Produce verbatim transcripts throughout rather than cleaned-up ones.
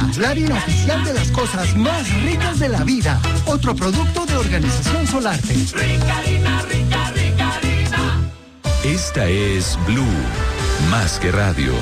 la harina oficial de las cosas más ricas de la vida. Otro producto de Organización Solarte. Rica harina, rica, rica harina. Esta es Blue, más que radio.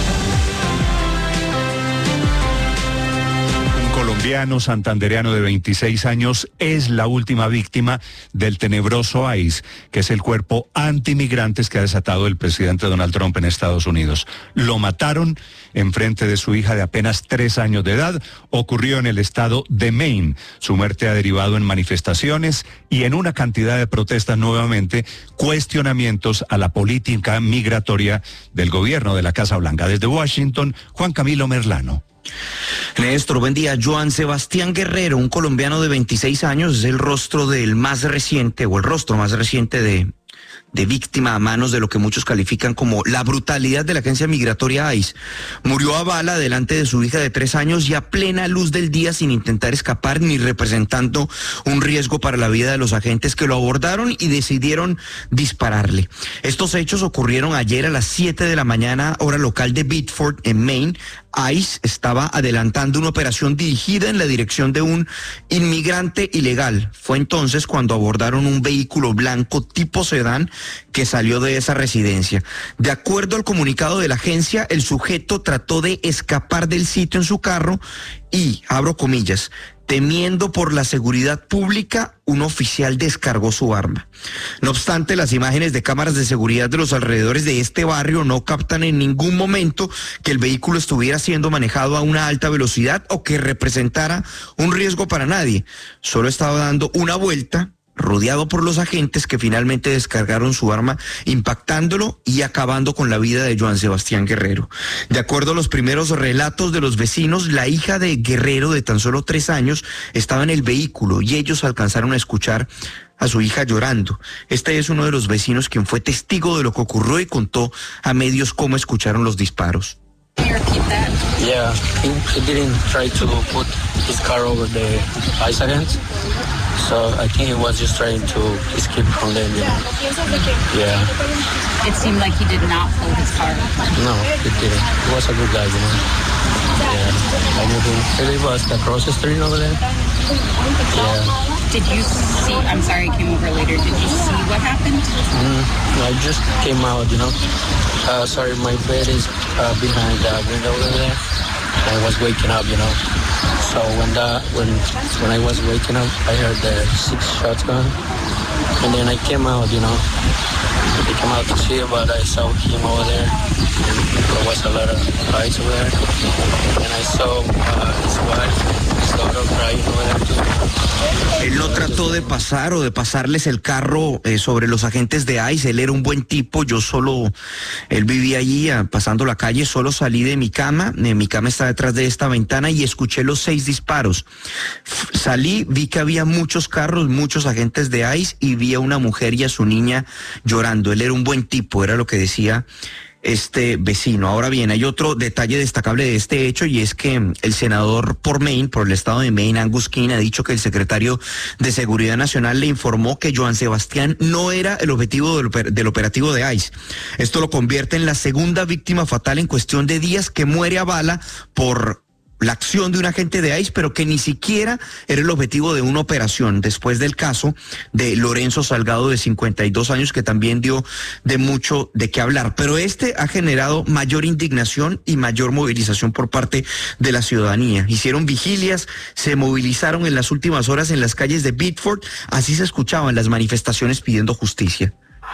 Colombiano santandereano de veintiséis años es la última víctima del tenebroso ICE, que es el cuerpo antimigrantes que ha desatado el presidente Donald Trump en Estados Unidos. Lo mataron en frente de su hija de apenas tres años de edad. Ocurrió en el estado de Maine. Su muerte ha derivado en manifestaciones y en una cantidad de protestas nuevamente, cuestionamientos a la política migratoria del gobierno de la Casa Blanca. Desde Washington, Juan Camilo Merlano. Néstor, buen día. Joan Sebastián Guerrero, un colombiano de veintiséis años, es el rostro del más reciente, o el rostro más reciente de, de víctima a manos de lo que muchos califican como la brutalidad de la agencia migratoria ICE. Murió a bala delante de su hija de tres años y a plena luz del día sin intentar escapar ni representando un riesgo para la vida de los agentes que lo abordaron y decidieron dispararle. Estos hechos ocurrieron ayer a las siete de la mañana, hora local de Biddeford, en Maine. ICE estaba adelantando una operación dirigida en la dirección de un inmigrante ilegal. Fue entonces cuando abordaron un vehículo blanco tipo sedán que salió de esa residencia. De acuerdo al comunicado de la agencia, el sujeto trató de escapar del sitio en su carro y, abro comillas, temiendo por la seguridad pública, un oficial descargó su arma. No obstante, las imágenes de cámaras de seguridad de los alrededores de este barrio no captan en ningún momento que el vehículo estuviera siendo manejado a una alta velocidad o que representara un riesgo para nadie. Solo estaba dando una vuelta, rodeado por los agentes que finalmente descargaron su arma, impactándolo y acabando con la vida de Joan Sebastián Guerrero. De acuerdo a los primeros relatos de los vecinos, la hija de Guerrero, de tan solo tres años, estaba en el vehículo y ellos alcanzaron a escuchar a su hija llorando. Este es uno de los vecinos quien fue testigo de lo que ocurrió y contó a medios cómo escucharon los disparos. Yeah, he, he didn't try to put his car over the ICE agents. So I think he was just trying to escape from them, you know. Yeah. It seemed like he did not pull his car. No, he didn't. He was a good guy, you know. Yeah. I knew him. He was across the street over there. Yeah. Did you see, I'm sorry I came over later, did you see what happened? Mm, I just came out, you know. Uh, sorry, my bed is uh, behind the window over there. I was waking up, you know. So when the when when I was waking up, I heard the six shots going, and then I came out, you know. I came out to see it, but I saw him over there, and there was a lot of lights over there, and I saw uh, his wife, his daughter crying over there too. Él no trató de pasar o de pasarles el carro eh, sobre los agentes de ICE. Él era un buen tipo. Yo solo, él vivía allí ah, pasando la calle. Solo salí de mi cama. Eh, mi cama está detrás de esta ventana y escuché los seis disparos. F- salí, vi que había muchos carros, muchos agentes de ICE y vi a una mujer y a su niña llorando. Él era un buen tipo, era lo que decía este vecino. Ahora bien, hay otro detalle destacable de este hecho y es que el senador por Maine, por el estado de Maine, Angus King, ha dicho que el secretario de Seguridad Nacional le informó que Joan Sebastián no era el objetivo del, oper- del operativo de ICE. Esto lo convierte en la segunda víctima fatal en cuestión de días que muere a bala por la acción de un agente de ICE, pero que ni siquiera era el objetivo de una operación, después del caso de Lorenzo Salgado, de cincuenta y dos años, que también dio de mucho de qué hablar. Pero este ha generado mayor indignación y mayor movilización por parte de la ciudadanía. Hicieron vigilias, se movilizaron en las últimas horas en las calles de Biddeford, así se escuchaban las manifestaciones pidiendo justicia.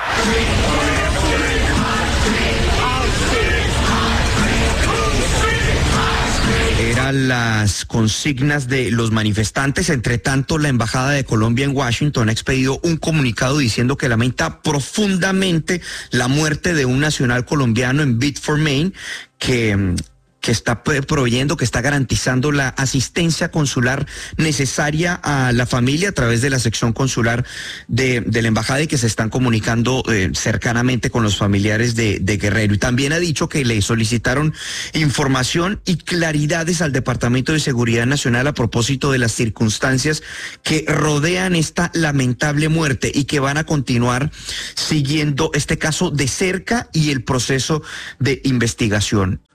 Las consignas de los manifestantes. Entre tanto, la Embajada de Colombia en Washington ha expedido un comunicado diciendo que lamenta profundamente la muerte de un nacional colombiano en Biddeford, Maine, que que está proveyendo, que está garantizando la asistencia consular necesaria a la familia a través de la sección consular de, de la embajada y que se están comunicando eh, cercanamente con los familiares de, de Guerrero. Y también ha dicho que le solicitaron información y claridades al Departamento de Seguridad Nacional a propósito de las circunstancias que rodean esta lamentable muerte y que van a continuar siguiendo este caso de cerca y el proceso de investigación.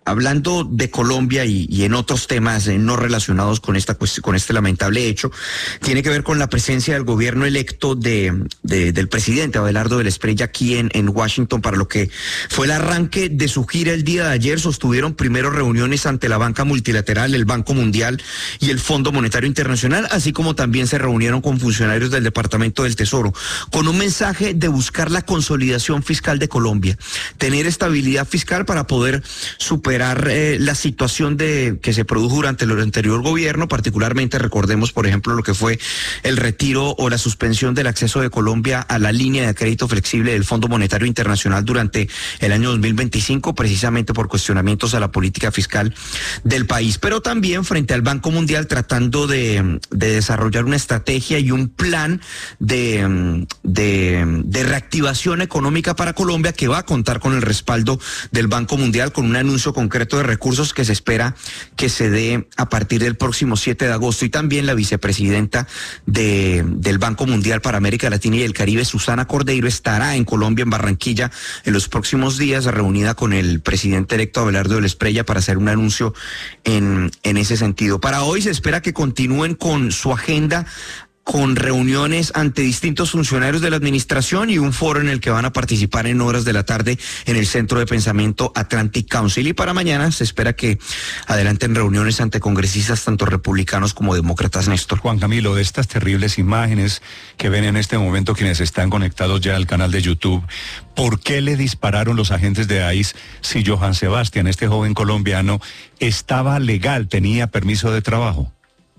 hablando de Colombia y, y en otros temas eh, no relacionados con esta con este lamentable hecho, tiene que ver con la presencia del gobierno electo de, de del presidente Abelardo del Espriella aquí en, en Washington para lo que fue el arranque de su gira el día de ayer. Sostuvieron primero reuniones ante la banca multilateral, el Banco Mundial y el Fondo Monetario Internacional, así como también se reunieron con funcionarios del Departamento del Tesoro, con un mensaje de buscar la consolidación fiscal de Colombia, tener estabilidad fiscal para poder superar Eh, la situación de que se produjo durante el anterior gobierno, particularmente recordemos por ejemplo lo que fue el retiro o la suspensión del acceso de Colombia a la línea de crédito flexible del Fondo Monetario Internacional durante el año dos mil veinticinco, precisamente por cuestionamientos a la política fiscal del país, pero también frente al Banco Mundial tratando de, de desarrollar una estrategia y un plan de, de, de reactivación económica para Colombia que va a contar con el respaldo del Banco Mundial, con un anuncio concreto de recursos que se espera que se dé a partir del próximo siete de agosto. Y también la vicepresidenta de, del Banco Mundial para América Latina y el Caribe, Susana Cordeiro, estará en Colombia, en Barranquilla, en los próximos días, reunida con el presidente electo Abelardo del Espriella para hacer un anuncio en, en ese sentido. Para hoy se espera que continúen con su agenda, con reuniones ante distintos funcionarios de la administración y un foro en el que van a participar en horas de la tarde en el Centro de Pensamiento Atlantic Council. Y para mañana se espera que adelanten reuniones ante congresistas tanto republicanos como demócratas, Néstor. Juan Camilo, de estas terribles imágenes que ven en este momento quienes están conectados ya al canal de YouTube, ¿por qué le dispararon los agentes de ICE si Johann Sebastián, este joven colombiano, estaba legal, tenía permiso de trabajo?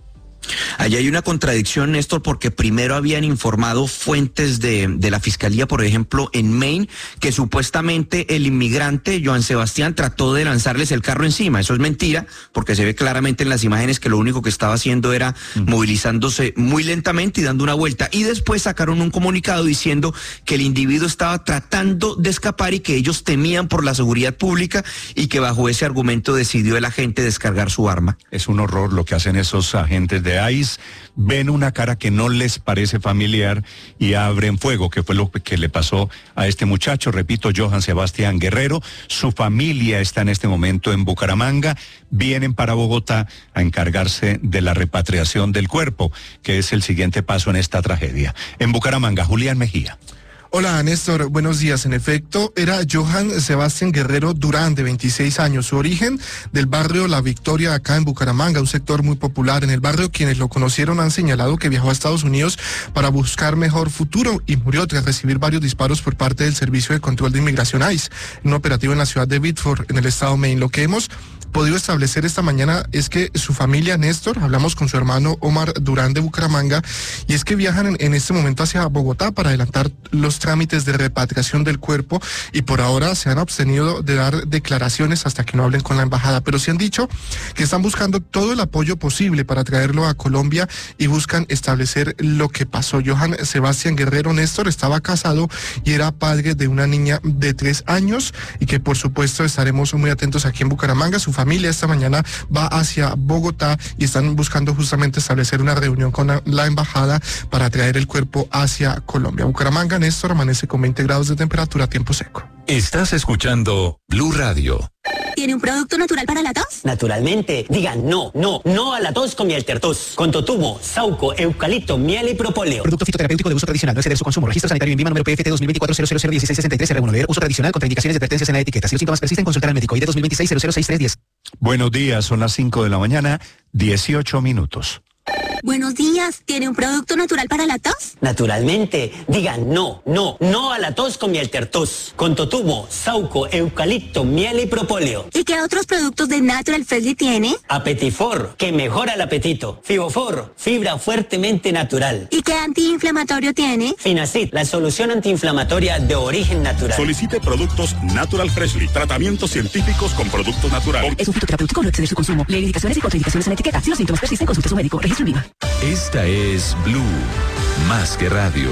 Allí hay una contradicción, Néstor, porque primero habían informado fuentes de, de la Fiscalía, por ejemplo, en Maine, que supuestamente el inmigrante Johann Sebastián trató de lanzarles el carro encima. Eso es mentira, porque se ve claramente en las imágenes que lo único que estaba haciendo era mm. movilizándose muy lentamente y dando una vuelta. Y después sacaron un comunicado diciendo que el individuo estaba tratando de escapar y que ellos temían por la seguridad pública y que bajo ese argumento decidió el agente descargar su arma. Es un horror lo que hacen esos agentes de ICE, ven una cara que no les parece familiar y abren fuego, que fue lo que le pasó a este muchacho, repito, Johann Sebastián Guerrero. Su familia está en este momento en Bucaramanga, vienen para Bogotá a encargarse de la repatriación del cuerpo, que es el siguiente paso en esta tragedia. En Bucaramanga, Julián Mejía. Hola Néstor, buenos días. En efecto, era Johann Sebastián Guerrero Durán, de veintiséis años. Su origen del barrio La Victoria, acá en Bucaramanga, un sector muy popular en el barrio. Quienes lo conocieron han señalado que viajó a Estados Unidos para buscar mejor futuro y murió tras recibir varios disparos por parte del Servicio de Control de Inmigración ICE, un operativo en la ciudad de Biddeford, en el estado de Maine. Lo que hemos podido establecer esta mañana es que su familia, Néstor, hablamos con su hermano Omar Durán de Bucaramanga, y es que viajan en, en este momento hacia Bogotá para adelantar los trámites de repatriación del cuerpo, y por ahora se han abstenido de dar declaraciones hasta que no hablen con la embajada, pero sí han dicho que están buscando todo el apoyo posible para traerlo a Colombia y buscan establecer lo que pasó. Johann Sebastián Guerrero, Néstor, estaba casado y era padre de una niña de tres años, y que por supuesto estaremos muy atentos aquí en Bucaramanga. Su familia esta mañana va hacia Bogotá y están buscando justamente establecer una reunión con la, la embajada para traer el cuerpo hacia Colombia. Bucaramanga, Néstor, amanece con veinte grados de temperatura, tiempo seco. Estás escuchando Blue Radio. ¿Tiene un producto natural para la tos? Naturalmente. Digan no, no, no a la tos con Mieltertos. Con totumo, sauco, eucalipto, miel y propóleo. Producto fitoterapéutico de uso tradicional. No exceder su consumo. Registro sanitario INVIMA número P F T dos mil veinticuatro cero cero cero dieciséis sesenta y tres R uno. Leer uso tradicional. Contraindicaciones y advertencias en la etiqueta. Si los síntomas persisten, consultar al médico. I D dos mil veintiséis cero cero seis tres diez. Buenos días, son las cinco de la mañana, dieciocho minutos. Buenos días, ¿tiene un producto natural para la tos? Naturalmente. Digan no, no, no a la tos con Mieltertos. Con totumo, sauco, eucalipto, miel y propóleo. ¿Y qué otros productos de Natural Freshly tiene? Apetifor, que mejora el apetito. Fibofor, fibra fuertemente natural. ¿Y qué antiinflamatorio tiene? Finacid, la solución antiinflamatoria de origen natural. Solicite productos Natural Freshly, tratamientos científicos con productos naturales. Es un fitoterapéutico, no exceder su consumo. Leer indicaciones y contraindicaciones en la etiqueta. Si los síntomas persisten, consulte a su médico. Registro INVIMA. Esta es Blue, más que radio.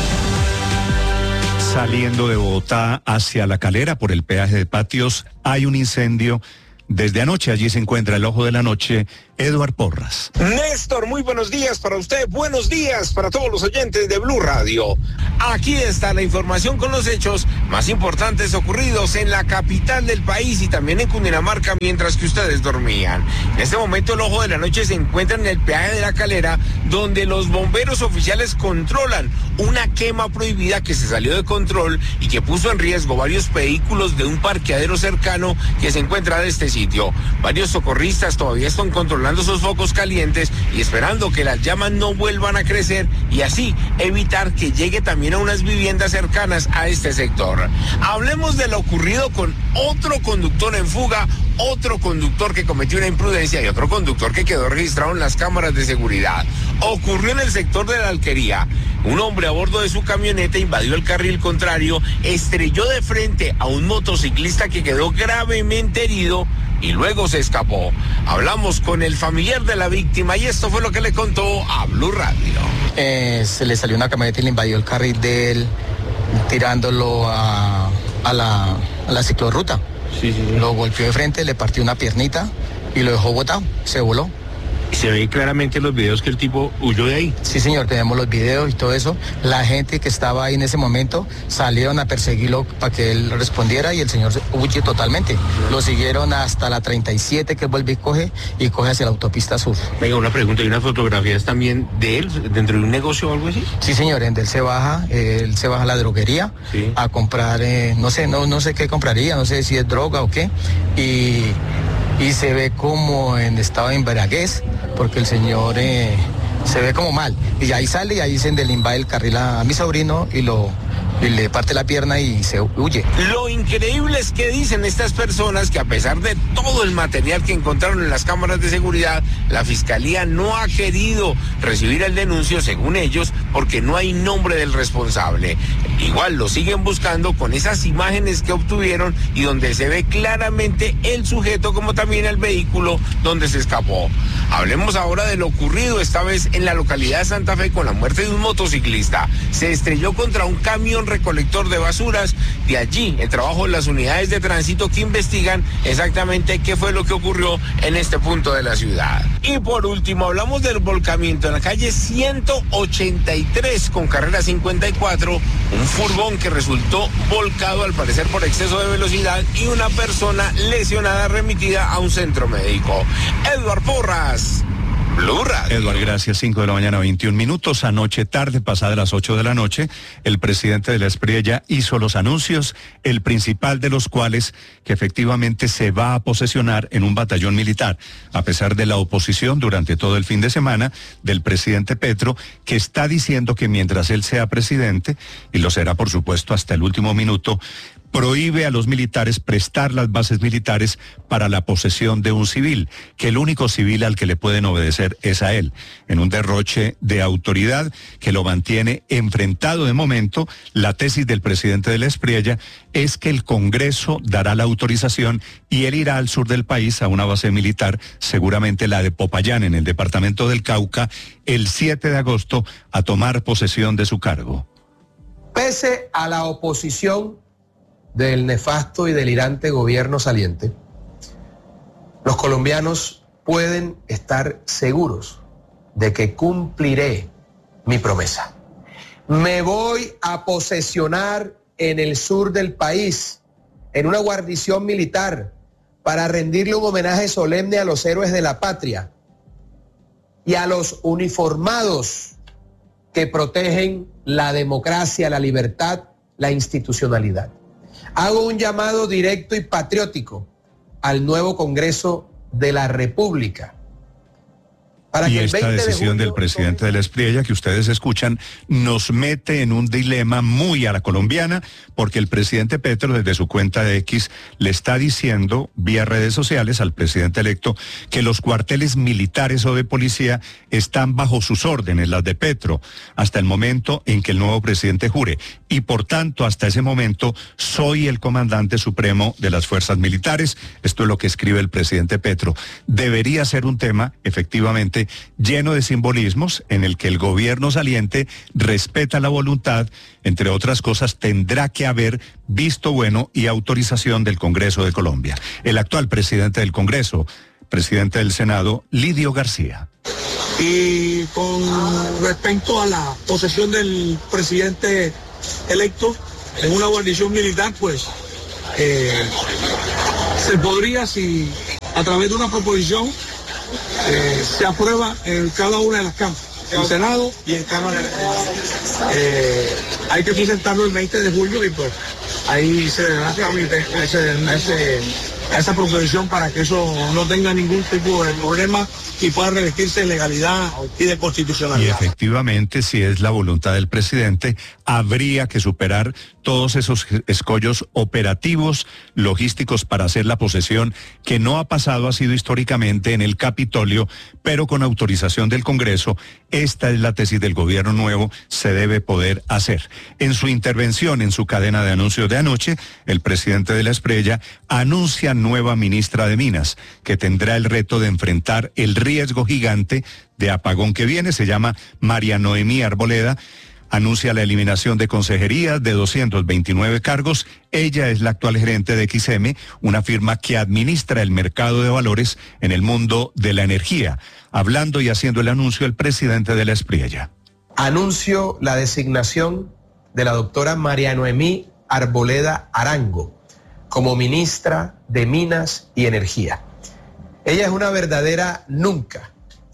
Saliendo de Bogotá hacia La Calera por el peaje de Patios, hay un incendio. Desde anoche allí se encuentra el ojo de la noche, Eduard Porras. Néstor, muy buenos días para usted, buenos días para todos los oyentes de Blue Radio. Aquí está la información con los hechos más importantes ocurridos en la capital del país y también en Cundinamarca mientras que ustedes dormían. En este momento el ojo de la noche se encuentra en el peaje de La Calera, donde los bomberos oficiales controlan una quema prohibida que se salió de control y que puso en riesgo varios vehículos de un parqueadero cercano que se encuentra de este sitio. Varios socorristas todavía están controlando esos focos calientes y esperando que las llamas no vuelvan a crecer y así evitar que llegue también a unas viviendas cercanas a este sector. Hablemos de lo ocurrido con otro conductor en fuga, otro conductor que cometió una imprudencia y otro conductor que quedó registrado en las cámaras de seguridad. Ocurrió en el sector de la Alquería. Un hombre a bordo de su camioneta invadió el carril contrario, estrelló de frente a un motociclista que quedó gravemente herido y luego se escapó. Hablamos con el familiar de la víctima y esto fue lo que le contó a Blue Radio. Eh, se le salió una camioneta y le invadió el carril de él, tirándolo a, a, la, a la ciclorruta. Sí, sí, sí. Lo golpeó de frente, le partió una piernita y lo dejó botado, se voló. ¿Y se ve claramente en los videos que el tipo huyó de ahí? Sí, señor, tenemos los videos y todo eso. La gente que estaba ahí en ese momento salieron a perseguirlo para que él respondiera y el señor huye totalmente. Lo siguieron hasta la treinta y siete que vuelve y coge y coge hacia la autopista sur. Venga, una pregunta, ¿hay unas fotografías también de él dentro de un negocio o algo así? Sí, señor, él se baja, él se baja a la droguería sí. a comprar, eh, no sé, no, no sé qué compraría, no sé si es droga o qué, y... y se ve como en estado de embriaguez, porque el señor eh, se ve como mal. Y ahí sale y ahí dicen del invade el carril a, a mi sobrino y lo y le parte la pierna y se huye. Lo increíble es que dicen estas personas que a pesar de todo el material que encontraron en las cámaras de seguridad, la fiscalía no ha querido recibir el denuncio, según ellos, porque no hay nombre del responsable. Igual lo siguen buscando con esas imágenes que obtuvieron y donde se ve claramente el sujeto como también el vehículo donde se escapó. Hablemos ahora de lo ocurrido esta vez en la localidad de Santa Fe con la muerte de un motociclista. Se estrelló contra un camión recolector de basuras. De allí el trabajo de las unidades de tránsito que investigan exactamente qué fue lo que ocurrió en este punto de la ciudad. Y por último hablamos del volcamiento en la calle ciento ochenta y tres con carrera cincuenta y cuatro, un furgón que resultó volcado al parecer por exceso de velocidad y una persona lesionada remitida a un centro médico. Edward Porras, Blue Radio. Edward, gracias. cinco de la mañana, veintiún minutos. Anoche tarde, pasada las ocho de la noche, el presidente de la Espriella hizo los anuncios, el principal de los cuales que efectivamente se va a posesionar en un batallón militar, a pesar de la oposición durante todo el fin de semana del presidente Petro, que está diciendo que mientras él sea presidente, y lo será por supuesto hasta el último minuto, prohíbe a los militares prestar las bases militares para la posesión de un civil, que el único civil al que le pueden obedecer es a él, en un derroche de autoridad que lo mantiene enfrentado de momento. La tesis del presidente de la Espriella es que el Congreso dará la autorización y él irá al sur del país a una base militar, seguramente la de Popayán, en el departamento del Cauca, el siete de agosto, a tomar posesión de su cargo. Pese a la oposición del nefasto y delirante gobierno saliente, los colombianos pueden estar seguros de que cumpliré mi promesa. Me voy a posesionar en el sur del país, en una guarnición militar, para rendirle un homenaje solemne a los héroes de la patria y a los uniformados que protegen la democracia, la libertad, la institucionalidad. Hago un llamado directo y patriótico al nuevo Congreso de la República. Para y que el esta veinte decisión de junio, del presidente de la Espriella que ustedes escuchan nos mete en un dilema muy a la colombiana, porque el presidente Petro desde su cuenta de X le está diciendo vía redes sociales al presidente electo que los cuarteles militares o de policía están bajo sus órdenes, las de Petro, hasta el momento en que el nuevo presidente jure, y por tanto hasta ese momento soy el comandante supremo de las fuerzas militares. Esto es lo que escribe el presidente Petro. Debería ser un tema efectivamente lleno de simbolismos, en el que el gobierno saliente respeta la voluntad, entre otras cosas tendrá que haber visto bueno y autorización del Congreso de Colombia. El actual presidente del Congreso, presidente del Senado, Lidio García. Y con respecto a la posesión del presidente electo, en una guarnición militar, pues eh, se podría, si a través de una proposición eh, se aprueba en cada una de las cámaras, en el Senado y en Cámara. Eh, hay que presentarlo el veinte de julio y pues ahí se da trámite a, ese, a, ese, a esa proposición para que eso no tenga ningún tipo de problema y pueda revestirse de legalidad y de constitucionalidad. Y efectivamente, si es la voluntad del presidente, habría que superar todos esos escollos operativos, logísticos para hacer la posesión, que no ha pasado, ha sido históricamente en el Capitolio, pero con autorización del Congreso. Esta es la tesis del gobierno nuevo, se debe poder hacer. En su intervención, en su cadena de anuncios de anoche, el presidente de la Espriella anuncia nueva ministra de Minas, que tendrá el reto de enfrentar el riesgo gigante de apagón que viene. Se llama María Noemí Arboleda. Anuncia la eliminación de consejerías de doscientos veintinueve cargos. Ella es la actual gerente de X M, una firma que administra el mercado de valores en el mundo de la energía. Hablando y haciendo el anuncio, el presidente de la Espriella. Anuncio la designación de la doctora María Noemí Arboleda Arango como ministra de Minas y Energía. Ella es una verdadera nunca,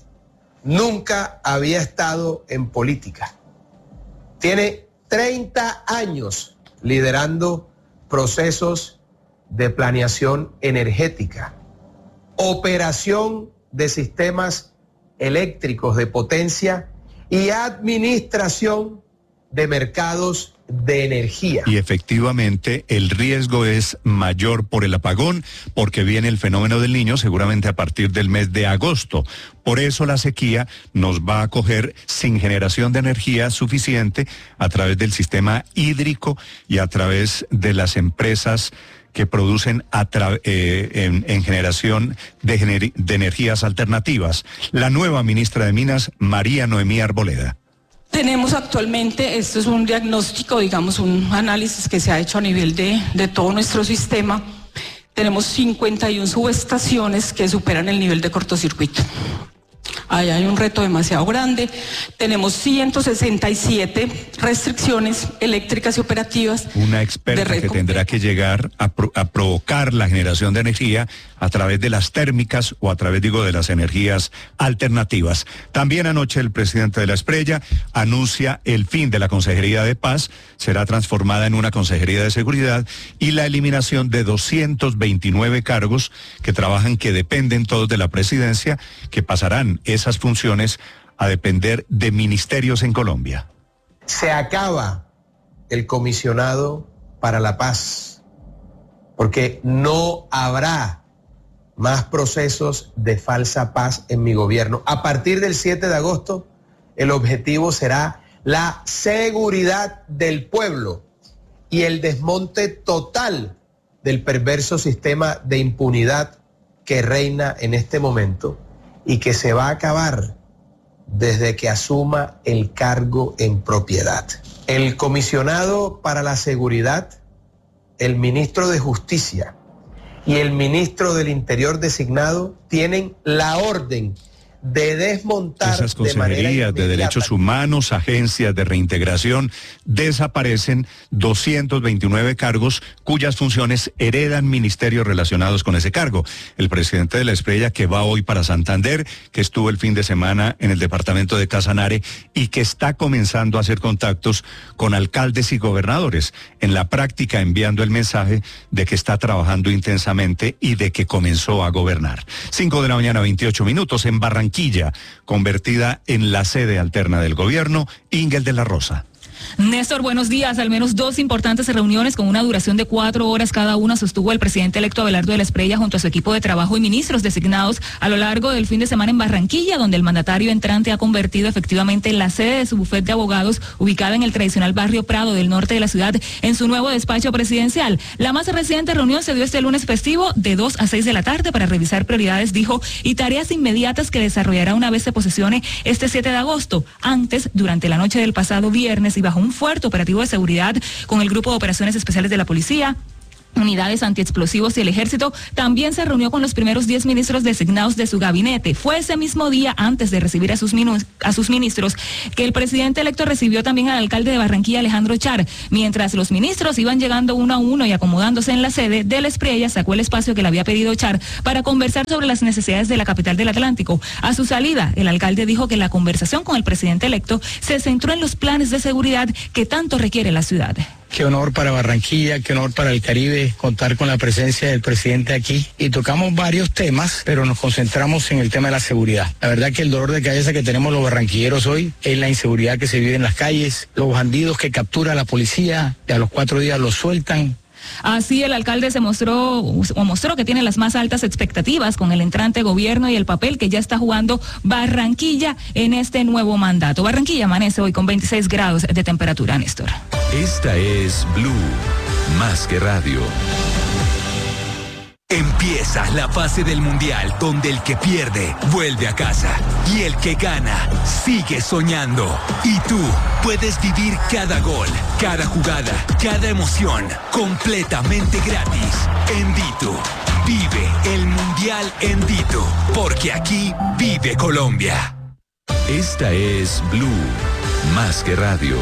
nunca había estado en política. Tiene treinta años liderando procesos de planeación energética, operación de sistemas eléctricos de potencia y administración de mercados de energía. Y efectivamente el riesgo es mayor por el apagón, porque viene el fenómeno del Niño seguramente a partir del mes de agosto. Por eso la sequía nos va a coger sin generación de energía suficiente a través del sistema hídrico y a través de las empresas que producen a tra- eh, en, en generación de, gener- de energías alternativas. La nueva ministra de Minas, María Noemí Arboleda. Tenemos actualmente, esto es un diagnóstico, digamos, un análisis que se ha hecho a nivel de, de todo nuestro sistema. Tenemos cincuenta y una subestaciones que superan el nivel de cortocircuito. Ahí hay un reto demasiado grande. Tenemos ciento sesenta y siete restricciones eléctricas y operativas. Una experta que tendrá que llegar a, pro, a provocar la generación de energía a través de las térmicas o a través, digo, de las energías alternativas. También anoche el presidente de la Espriella anuncia el fin de la Consejería de Paz, será transformada en una Consejería de Seguridad, y la eliminación de doscientos veintinueve cargos que trabajan, que dependen todos de la presidencia, que pasarán esas funciones a depender de ministerios en Colombia. Se acaba el comisionado para la paz, porque no habrá más procesos de falsa paz en mi gobierno. A partir del siete de agosto, el objetivo será la seguridad del pueblo y el desmonte total del perverso sistema de impunidad que reina en este momento y que se va a acabar desde que asuma el cargo en propiedad. El comisionado para la seguridad, el ministro de Justicia y el ministro del Interior designado tienen la orden de desmontar esas de manera consejerías de derechos humanos, agencias de reintegración. Desaparecen doscientos veintinueve cargos cuyas funciones heredan ministerios relacionados con ese cargo. El presidente de la Espriella, que va hoy para Santander, que estuvo el fin de semana en el departamento de Casanare y que está comenzando a hacer contactos con alcaldes y gobernadores, en la práctica enviando el mensaje de que está trabajando intensamente y de que comenzó a gobernar. Cinco de la mañana, veintiocho minutos, en Barranquilla, convertida en la sede alterna del gobierno. Ingel de la Rosa. Néstor, buenos días. Al menos dos importantes reuniones con una duración de cuatro horas cada una sostuvo el presidente electo Abelardo de la Espriella junto a su equipo de trabajo y ministros designados a lo largo del fin de semana en Barranquilla, donde el mandatario entrante ha convertido efectivamente la sede de su bufete de abogados, ubicada en el tradicional barrio Prado del norte de la ciudad, en su nuevo despacho presidencial. La más reciente reunión se dio este lunes festivo de dos a seis de la tarde para revisar prioridades, dijo, y tareas inmediatas que desarrollará una vez se posesione este siete de agosto. Antes, durante la noche del pasado viernes y bajo un fuerte operativo de seguridad con el Grupo de Operaciones Especiales de la Policía, unidades antiexplosivos y el ejército, también se reunió con los primeros diez ministros designados de su gabinete. Fue ese mismo día, antes de recibir a sus, minu- a sus ministros, que el presidente electo recibió también al alcalde de Barranquilla, Alejandro Char. Mientras los ministros iban llegando uno a uno y acomodándose en la sede, Del Espriella sacó el espacio que le había pedido Char para conversar sobre las necesidades de la capital del Atlántico. A su salida, el alcalde dijo que la conversación con el presidente electo se centró en los planes de seguridad que tanto requiere la ciudad. Qué honor para Barranquilla, qué honor para el Caribe contar con la presencia del presidente aquí. Y tocamos varios temas, pero nos concentramos en el tema de la seguridad. La verdad que el dolor de cabeza que tenemos los barranquilleros hoy es la inseguridad que se vive en las calles, los bandidos que captura la policía, y a los cuatro días los sueltan. Así el alcalde se mostró o mostró que tiene las más altas expectativas con el entrante gobierno y el papel que ya está jugando Barranquilla en este nuevo mandato. Barranquilla amanece hoy con veintiséis grados de temperatura, Néstor. Esta es Blue, más que radio. Empieza la fase del Mundial donde el que pierde vuelve a casa y el que gana sigue soñando. Y tú puedes vivir cada gol, cada jugada, cada emoción completamente gratis en Dito. Vive el Mundial en Dito, porque aquí vive Colombia. Esta es Blue, más que radio.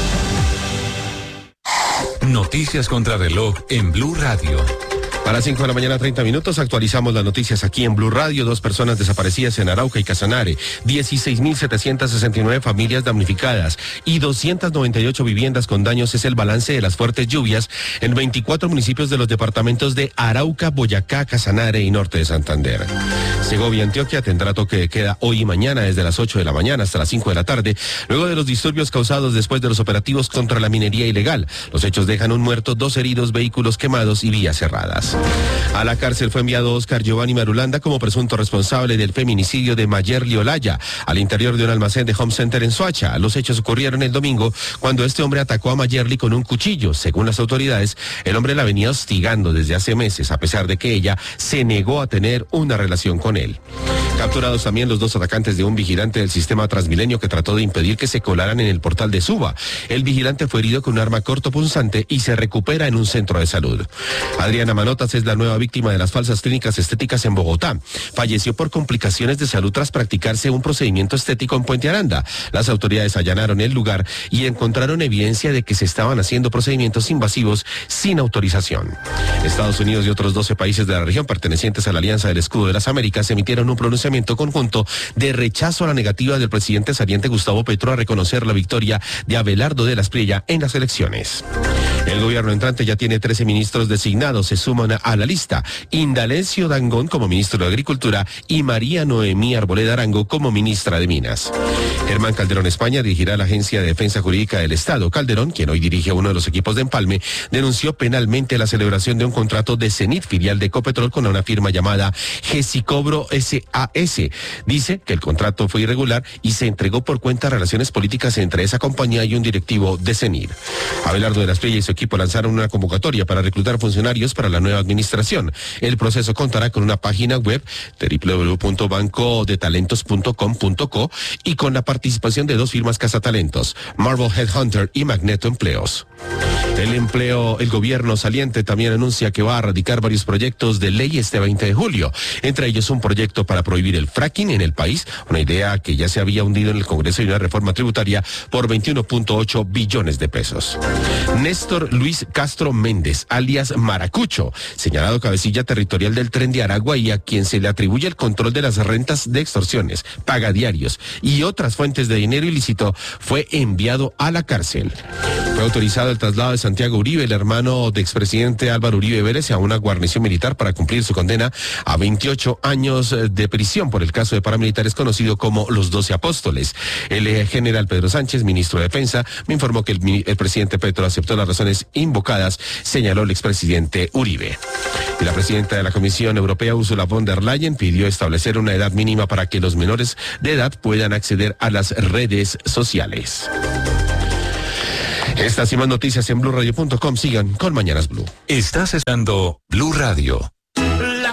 Noticias contra reloj en Blue Radio. A las cinco de la mañana, treinta minutos, actualizamos las noticias aquí en Blue Radio. Dos personas desaparecidas en Arauca y Casanare, dieciséis mil setecientas sesenta y nueve familias damnificadas y doscientas noventa y ocho viviendas con daños es el balance de las fuertes lluvias en veinticuatro municipios de los departamentos de Arauca, Boyacá, Casanare y Norte de Santander. Segovia, Antioquia, tendrá toque de queda hoy y mañana desde las ocho de la mañana hasta las cinco de la tarde, luego de los disturbios causados después de los operativos contra la minería ilegal. Los hechos dejan un muerto, dos heridos, vehículos quemados y vías cerradas. A la cárcel fue enviado Oscar Giovanni Marulanda como presunto responsable del feminicidio de Mayerly Olaya al interior de un almacén de Home Center en Soacha. Los hechos ocurrieron el domingo cuando este hombre atacó a Mayerly con un cuchillo. Según las autoridades, el hombre la venía hostigando desde hace meses, a pesar de que ella se negó a tener una relación con él. Capturados también los dos atacantes de un vigilante del sistema Transmilenio que trató de impedir que se colaran en el portal de Suba. El vigilante fue herido con un arma cortopunzante y se recupera en un centro de salud. Adriana Manotas es la nueva víctima de las falsas clínicas estéticas en Bogotá. Falleció por complicaciones de salud tras practicarse un procedimiento estético en Puente Aranda. Las autoridades allanaron el lugar y encontraron evidencia de que se estaban haciendo procedimientos invasivos sin autorización. Estados Unidos y otros doce países de la región pertenecientes a la Alianza del Escudo de las Américas emitieron un pronunciamiento conjunto de rechazo a la negativa del presidente saliente Gustavo Petro a reconocer la victoria de Abelardo de la Espriella en las elecciones. El gobierno entrante ya tiene trece ministros designados, se suman a la lista Indalecio Dangond como ministro de Agricultura y María Noemí Arboleda Arango como ministra de Minas. Germán Calderón España dirigirá la Agencia de Defensa Jurídica del Estado. Calderón, quien hoy dirige uno de los equipos de empalme, denunció penalmente la celebración de un contrato de Cenit, filial de Ecopetrol, con una firma llamada Gesicobro S A S. Dice que el contrato fue irregular y se entregó por cuenta de relaciones políticas entre esa compañía y un directivo de Cenit. Abelardo de la Espriella y su equipo lanzaron una convocatoria para reclutar funcionarios para la nueva administración. El proceso contará con una página web doble u doble u doble u punto banco de talentos punto com punto co y con la participación de dos firmas cazatalentos, Marvel Headhunter y Magneto Empleos. El empleo, el gobierno saliente también anuncia que va a radicar varios proyectos de ley este veinte de julio, entre ellos un proyecto para prohibir el fracking en el país, una idea que ya se había hundido en el Congreso, y una reforma tributaria por veintiuno punto ocho billones de pesos. Néstor Luis Castro Méndez, alias Maracucho, señalado cabecilla territorial del Tren de Aragua y a quien se le atribuye el control de las rentas de extorsiones, pagadiarios y otras fuentes de dinero ilícito, fue enviado a la cárcel. Fue autorizado el traslado de Santiago Uribe, el hermano de expresidente Álvaro Uribe Vélez, a una guarnición militar para cumplir su condena a veintiocho años de prisión por el caso de paramilitares conocido como los doce apóstoles. El general Pedro Sánchez, ministro de Defensa, me informó que el, el presidente Petro aceptó las razones invocadas, señaló el expresidente Uribe. Y la presidenta de la Comisión Europea, Ursula von der Leyen, pidió establecer una edad mínima para que los menores de edad puedan acceder a las redes sociales. Estas y más noticias en blue radio punto com. Sigan con Mañanas Blue. Estás escuchando Blue Radio.